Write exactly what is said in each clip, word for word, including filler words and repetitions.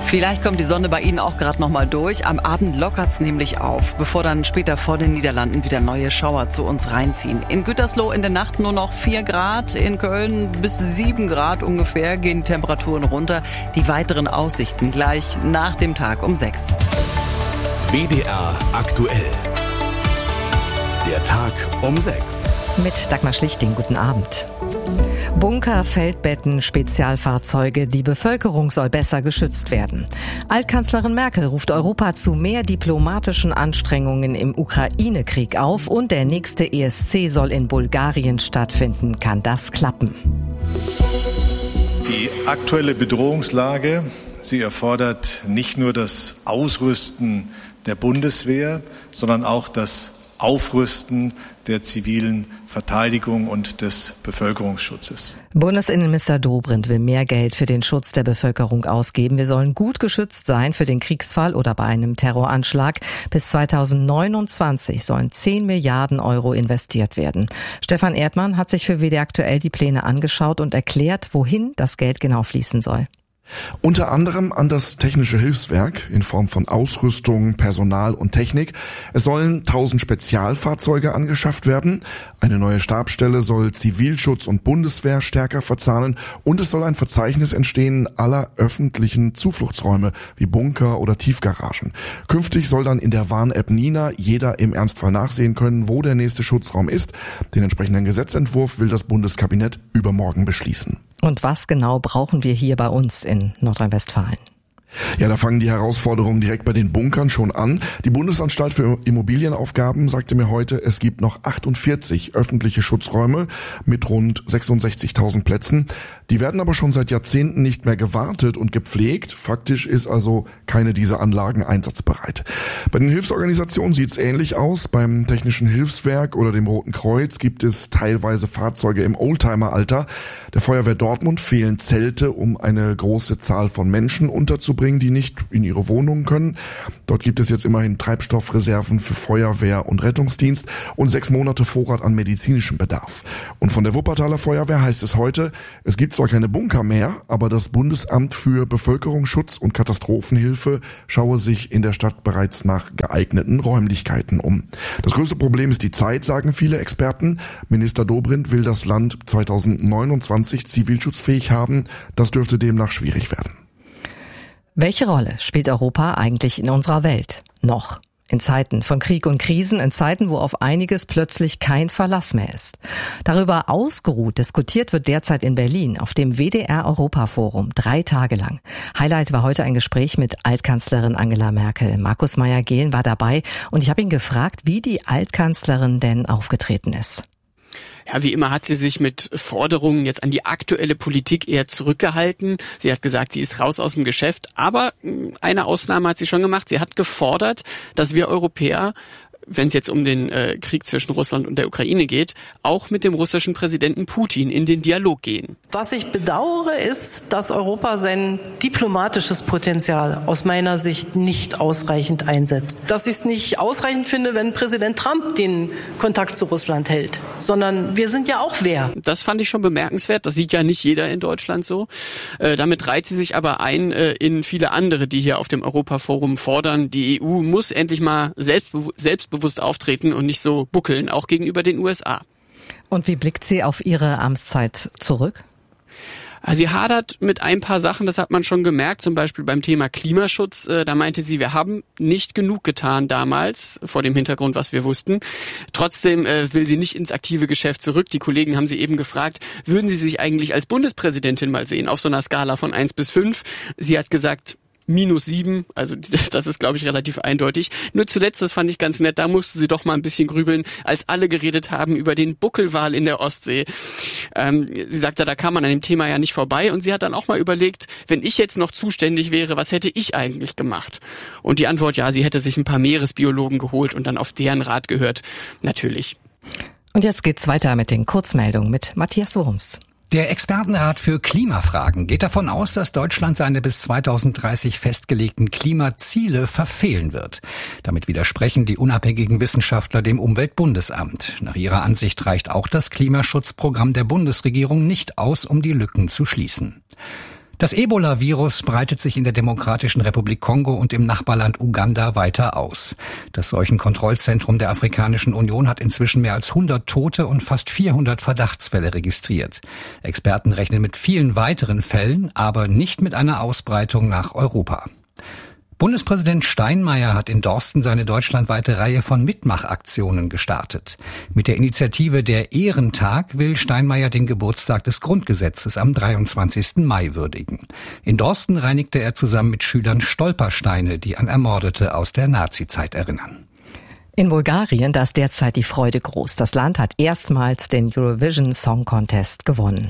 Vielleicht kommt die Sonne bei Ihnen auch gerade noch mal durch. Am Abend lockert's nämlich auf, bevor dann später vor den Niederlanden wieder neue Schauer zu uns reinziehen. In Gütersloh in der Nacht nur noch vier Grad, in Köln bis sieben Grad ungefähr gehen die Temperaturen runter. Die weiteren Aussichten gleich nach dem Tag um sechs. W D R aktuell. Der Tag um sechs. Mit Dagmar Schlichting, guten Abend. Bunker, Feldbetten, Spezialfahrzeuge, die Bevölkerung soll besser geschützt werden. Altkanzlerin Merkel ruft Europa zu mehr diplomatischen Anstrengungen im Ukraine-Krieg auf und der nächste E S C soll in Bulgarien stattfinden. Kann das klappen? Die aktuelle Bedrohungslage, sie erfordert nicht nur das Ausrüsten der Bundeswehr, sondern auch das Aufrüsten der zivilen Verteidigung und des Bevölkerungsschutzes. Bundesinnenminister Dobrindt will mehr Geld für den Schutz der Bevölkerung ausgeben. Wir sollen gut geschützt sein für den Kriegsfall oder bei einem Terroranschlag. Bis zweitausendneunundzwanzig sollen zehn Milliarden Euro investiert werden. Stefan Erdmann hat sich für W D R aktuell die Pläne angeschaut und erklärt, wohin das Geld genau fließen soll. Unter anderem an das Technische Hilfswerk in Form von Ausrüstung, Personal und Technik. Es sollen tausend Spezialfahrzeuge angeschafft werden. Eine neue Stabsstelle soll Zivilschutz und Bundeswehr stärker verzahnen. Und es soll ein Verzeichnis entstehen aller öffentlichen Zufluchtsräume wie Bunker oder Tiefgaragen. Künftig soll dann in der Warn-App Nina jeder im Ernstfall nachsehen können, wo der nächste Schutzraum ist. Den entsprechenden Gesetzentwurf will das Bundeskabinett übermorgen beschließen. Und was genau brauchen wir hier bei uns in Nordrhein-Westfalen? Ja, da fangen die Herausforderungen direkt bei den Bunkern schon an. Die Bundesanstalt für Immobilienaufgaben sagte mir heute, es gibt noch achtundvierzig öffentliche Schutzräume mit rund sechsundsechzigtausend Plätzen. Die werden aber schon seit Jahrzehnten nicht mehr gewartet und gepflegt. Faktisch ist also keine dieser Anlagen einsatzbereit. Bei den Hilfsorganisationen sieht's ähnlich aus. Beim Technischen Hilfswerk oder dem Roten Kreuz gibt es teilweise Fahrzeuge im Oldtimer-Alter. Der Feuerwehr Dortmund fehlen Zelte, um eine große Zahl von Menschen unterzubringen, die nicht in ihre Wohnungen können. Dort gibt es jetzt immerhin Treibstoffreserven für Feuerwehr und Rettungsdienst und sechs Monate Vorrat an medizinischem Bedarf. Und von der Wuppertaler Feuerwehr heißt es heute, es gibt zwar keine Bunker mehr, aber das Bundesamt für Bevölkerungsschutz und Katastrophenhilfe schaue sich in der Stadt bereits nach geeigneten Räumlichkeiten um. Das größte Problem ist die Zeit, sagen viele Experten. Minister Dobrindt will das Land zweitausendneunundzwanzig zivilschutzfähig haben. Das dürfte demnach schwierig werden. Welche Rolle spielt Europa eigentlich in unserer Welt? Noch. In Zeiten von Krieg und Krisen, in Zeiten, wo auf einiges plötzlich kein Verlass mehr ist. Darüber ausgeruht diskutiert wird derzeit in Berlin auf dem W D R-Europa-Forum drei Tage lang. Highlight war heute ein Gespräch mit Altkanzlerin Angela Merkel. Markus Meyer-Gehlen war dabei und ich habe ihn gefragt, wie die Altkanzlerin denn aufgetreten ist. Ja, wie immer hat sie sich mit Forderungen jetzt an die aktuelle Politik eher zurückgehalten. Sie hat gesagt, sie ist raus aus dem Geschäft. Aber eine Ausnahme hat sie schon gemacht. Sie hat gefordert, dass wir Europäer, wenn es jetzt um den äh, Krieg zwischen Russland und der Ukraine geht, auch mit dem russischen Präsidenten Putin in den Dialog gehen. Was ich bedauere, ist, dass Europa sein diplomatisches Potenzial aus meiner Sicht nicht ausreichend einsetzt. Dass ich es nicht ausreichend finde, wenn Präsident Trump den Kontakt zu Russland hält, sondern wir sind ja auch wer. Das fand ich schon bemerkenswert. Das sieht ja nicht jeder in Deutschland so. Äh, damit reiht sie sich aber ein äh, in viele andere, die hier auf dem Europaforum fordern. Die E U muss endlich mal selbstbe- selbstbewusst bewusst auftreten und nicht so buckeln, auch gegenüber den U S A. Und wie blickt sie auf ihre Amtszeit zurück? Sie hadert mit ein paar Sachen, das hat man schon gemerkt, zum Beispiel beim Thema Klimaschutz. Da meinte sie, wir haben nicht genug getan damals, vor dem Hintergrund, was wir wussten. Trotzdem will sie nicht ins aktive Geschäft zurück. Die Kollegen haben sie eben gefragt, würden Sie sich eigentlich als Bundespräsidentin mal sehen, auf so einer Skala von eins bis fünf? Sie hat gesagt, minus sieben, also das ist, glaube ich, relativ eindeutig. Nur zuletzt, das fand ich ganz nett, da musste sie doch mal ein bisschen grübeln, als alle geredet haben über den Buckelwal in der Ostsee. Ähm, sie sagte, da kam man an dem Thema ja nicht vorbei und sie hat dann auch mal überlegt, wenn ich jetzt noch zuständig wäre, was hätte ich eigentlich gemacht? Und die Antwort, ja, sie hätte sich ein paar Meeresbiologen geholt und dann auf deren Rat gehört. Natürlich. Und jetzt geht's weiter mit den Kurzmeldungen mit Matthias Wurms. Der Expertenrat für Klimafragen geht davon aus, dass Deutschland seine bis zweitausenddreißig festgelegten Klimaziele verfehlen wird. Damit widersprechen die unabhängigen Wissenschaftler dem Umweltbundesamt. Nach ihrer Ansicht reicht auch das Klimaschutzprogramm der Bundesregierung nicht aus, um die Lücken zu schließen. Das Ebola-Virus breitet sich in der Demokratischen Republik Kongo und im Nachbarland Uganda weiter aus. Das Seuchenkontrollzentrum der Afrikanischen Union hat inzwischen mehr als hundert Tote und fast vierhundert Verdachtsfälle registriert. Experten rechnen mit vielen weiteren Fällen, aber nicht mit einer Ausbreitung nach Europa. Bundespräsident Steinmeier hat in Dorsten seine deutschlandweite Reihe von Mitmachaktionen gestartet. Mit der Initiative Der Ehrentag will Steinmeier den Geburtstag des Grundgesetzes am dreiundzwanzigsten Mai würdigen. In Dorsten reinigte er zusammen mit Schülern Stolpersteine, die an Ermordete aus der Nazizeit erinnern. In Bulgarien, da ist derzeit die Freude groß. Das Land hat erstmals den Eurovision Song Contest gewonnen.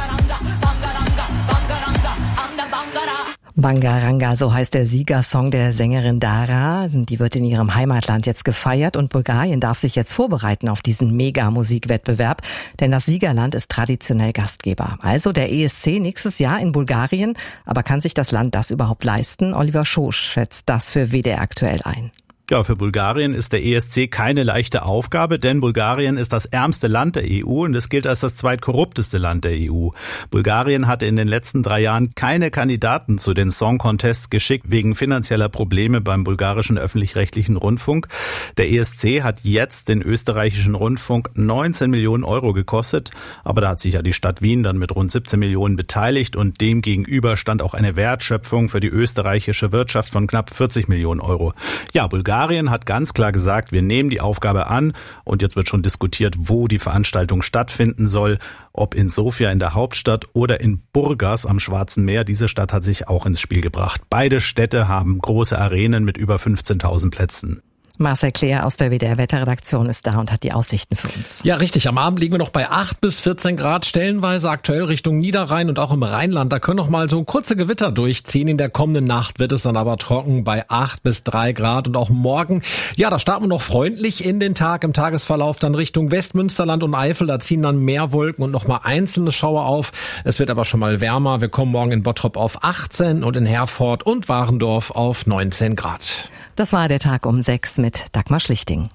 Bangaranga, so heißt der Siegersong der Sängerin Dara. Die wird in ihrem Heimatland jetzt gefeiert und Bulgarien darf sich jetzt vorbereiten auf diesen Mega-Musikwettbewerb, denn das Siegerland ist traditionell Gastgeber. Also der E S C nächstes Jahr in Bulgarien, aber kann sich das Land das überhaupt leisten? Oliver Schosch schätzt das für W D R aktuell ein. Ja, für Bulgarien ist der E S C keine leichte Aufgabe, denn Bulgarien ist das ärmste Land der E U und es gilt als das zweitkorrupteste Land der E U. Bulgarien hatte in den letzten drei Jahren keine Kandidaten zu den Song Contests geschickt, wegen finanzieller Probleme beim bulgarischen öffentlich-rechtlichen Rundfunk. Der E S C hat jetzt den österreichischen Rundfunk neunzehn Millionen Euro gekostet, aber da hat sich ja die Stadt Wien dann mit rund siebzehn Millionen beteiligt und dem gegenüber stand auch eine Wertschöpfung für die österreichische Wirtschaft von knapp vierzig Millionen Euro. Ja, Bulgarien Bulgarien hat ganz klar gesagt, wir nehmen die Aufgabe an und jetzt wird schon diskutiert, wo die Veranstaltung stattfinden soll, ob in Sofia in der Hauptstadt oder in Burgas am Schwarzen Meer. Diese Stadt hat sich auch ins Spiel gebracht. Beide Städte haben große Arenen mit über fünfzehntausend Plätzen. Marcel Kleer aus der W D R-Wetterredaktion ist da und hat die Aussichten für uns. Ja, richtig. Am Abend liegen wir noch bei acht bis vierzehn Grad, stellenweise aktuell Richtung Niederrhein und auch im Rheinland. Da können noch mal so kurze Gewitter durchziehen. In der kommenden Nacht wird es dann aber trocken bei acht bis drei Grad. Und auch morgen, ja, da starten wir noch freundlich in den Tag. Im Tagesverlauf dann Richtung Westmünsterland und Eifel. Da ziehen dann mehr Wolken und noch mal einzelne Schauer auf. Es wird aber schon mal wärmer. Wir kommen morgen in Bottrop auf achtzehn und in Herford und Warendorf auf neunzehn Grad. Das war der Tag um sechs mit Dagmar Schlichting.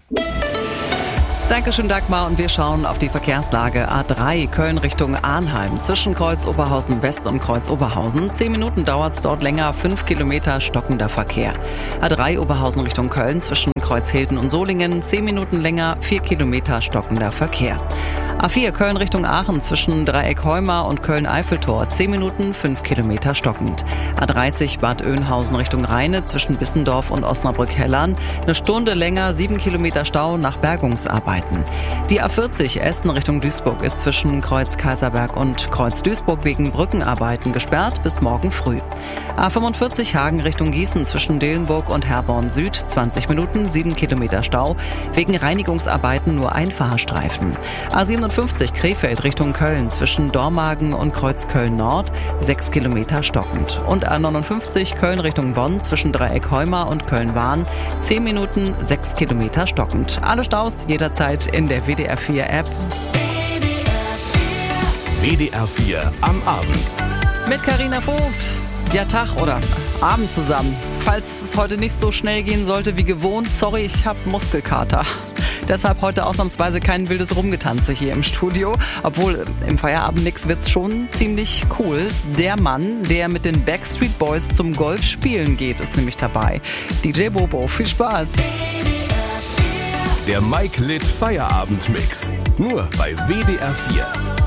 Dankeschön, Dagmar. Und wir schauen auf die Verkehrslage. A drei Köln Richtung Arnheim zwischen Kreuz Oberhausen West und Kreuz Oberhausen. Zehn Minuten dauert es dort länger, fünf Kilometer stockender Verkehr. A drei Oberhausen Richtung Köln zwischen Kreuz Hilden und Solingen. Zehn Minuten länger, vier Kilometer stockender Verkehr. A vier Köln Richtung Aachen zwischen Dreieck Heumar und Köln-Eiffeltor. zehn Minuten, fünf Kilometer stockend. A dreißig Bad Oeynhausen Richtung Rheine zwischen Bissendorf und Osnabrück-Hellern. Eine Stunde länger, sieben Kilometer Stau nach Bergungsarbeiten. Die A vierzig Essen Richtung Duisburg ist zwischen Kreuz Kaiserberg und Kreuz Duisburg wegen Brückenarbeiten gesperrt bis morgen früh. A fünfundvierzig Hagen Richtung Gießen zwischen Dillenburg und Herborn Süd. zwanzig Minuten, sieben Kilometer Stau. Wegen Reinigungsarbeiten nur ein Fahrstreifen. A siebenundfünfzig Krefeld Richtung Köln zwischen Dormagen und Kreuz Köln Nord. sechs Kilometer stockend. Und A neunundfünfzig Köln Richtung Bonn zwischen Dreieck Heumar und Köln-Wahn. zehn Minuten, sechs Kilometer stockend. Alle Staus jederzeit in der W D R vier App. W D R vier am Abend. Mit Carina Vogt. Ja, Tag oder Abend zusammen. Falls es heute nicht so schnell gehen sollte wie gewohnt, sorry, ich habe Muskelkater. Deshalb heute ausnahmsweise kein wildes Rumgetanze hier im Studio. Obwohl im Feierabend nix wird's schon ziemlich cool. Der Mann, der mit den Backstreet Boys zum Golf spielen geht, ist nämlich dabei. D J Bobo, viel Spaß. Der Mike Litt Feierabend-Mix. Nur bei W D R vier.